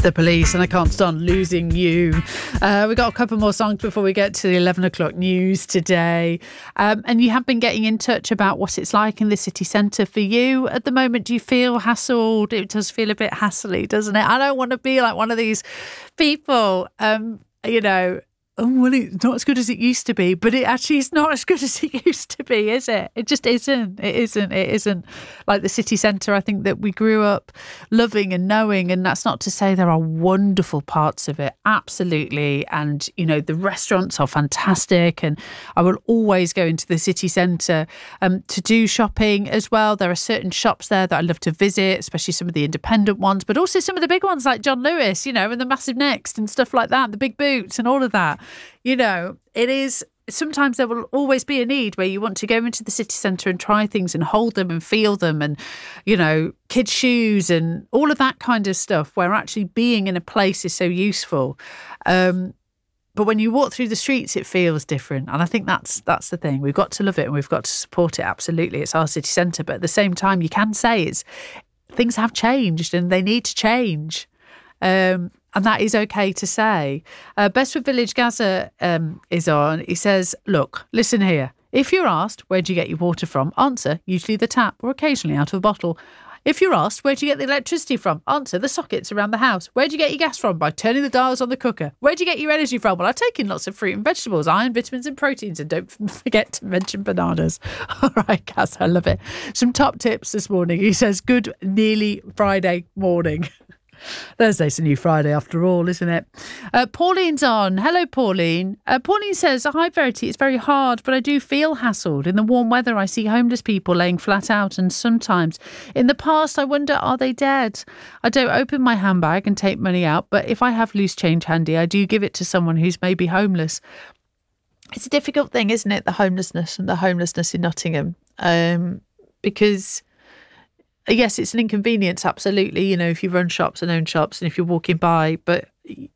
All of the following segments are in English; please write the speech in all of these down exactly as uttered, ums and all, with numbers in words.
The Police and I Can't Stand Losing You. Uh, we've got a couple more songs before we get to the eleven o'clock news today. Um, and you have been getting in touch about what it's like in the city centre for you at the moment. Do you feel hassled? It does feel a bit hassly, doesn't it? I don't want to be like one of these people, um, you know, oh, well, it's not as good as it used to be, but it actually is not as good as it used to be, is it? It just isn't. It isn't. It isn't like the city centre, I think, that we grew up loving and knowing. And that's not to say there are wonderful parts of it. Absolutely. And, you know, the restaurants are fantastic. And I will always go into the city centre um, to do shopping as well. There are certain shops there that I love to visit, especially some of the independent ones, but also some of the big ones like John Lewis, you know, and the Massive Next and stuff like that, the Big Boots and all of that. You know, it is, sometimes there will always be a need where you want to go into the city centre and try things and hold them and feel them and, you know, kids' shoes and all of that kind of stuff where actually being in a place is so useful. Um, but when you walk through the streets, it feels different. And I think that's that's the thing. We've got to love it and we've got to support it. Absolutely. It's our city centre. But at the same time, you can say it's things have changed and they need to change. Um, and that is okay to say. Uh, Bestwood Village Gaza um, is on. He says, look, listen here. If you're asked, where do you get your water from? Answer, usually the tap or occasionally out of a bottle. If you're asked, where do you get the electricity from? Answer, the sockets around the house. Where do you get your gas from? By turning the dials on the cooker. Where do you get your energy from? Well, I take in lots of fruit and vegetables, iron, vitamins and proteins. And don't forget to mention bananas. All right, Gaz, I love it. Some top tips this morning. He says, good nearly Friday morning. Thursday's a new Friday after all, isn't it? Uh, Pauline's on. Hello, Pauline. Uh, Pauline says, hi, Verity. It's very hard, but I do feel hassled. In the warm weather, I see homeless people laying flat out, and sometimes in the past, I wonder, are they dead? I don't open my handbag and take money out, but if I have loose change handy, I do give it to someone who's maybe homeless. It's a difficult thing, isn't it? The homelessness and the homelessness in Nottingham. Um, because... Yes, it's an inconvenience, absolutely, you know, if you run shops and own shops and if you're walking by, but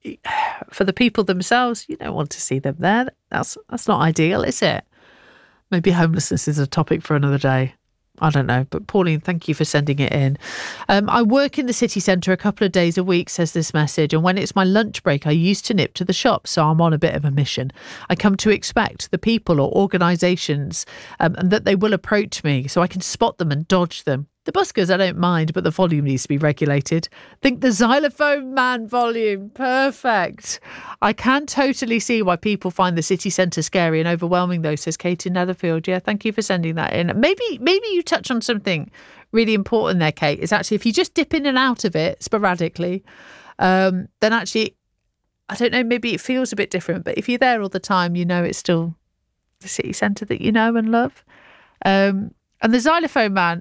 for the people themselves, you don't want to see them there. That's that's not ideal, is it? Maybe homelessness is a topic for another day. I don't know. But Pauline, thank you for sending it in. Um, I work in the city centre a couple of days a week, says this message. And when it's my lunch break, I used to nip to the shop. So I'm on a bit of a mission. I come to expect the people or organisations um, and that they will approach me so I can spot them and dodge them. The buskers, I don't mind, but the volume needs to be regulated. Think the Xylophone Man volume. Perfect. I can totally see why people find the city centre scary and overwhelming, though, says Kate in Netherfield. Yeah, thank you for sending that in. Maybe maybe you touch on something really important there, Kate. Is actually if you just dip in and out of it sporadically, um, then actually, I don't know, maybe it feels a bit different. But if you're there all the time, you know it's still the city centre that you know and love. Um, and the Xylophone Man...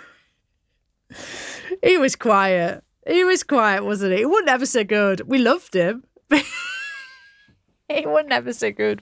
He was quiet. He was quiet, wasn't he? He wasn't ever so good. We loved him. He wasn't ever so good.